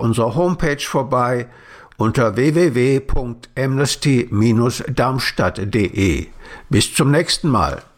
unserer Homepage vorbei unter www.amnesty-darmstadt.de. Bis zum nächsten Mal.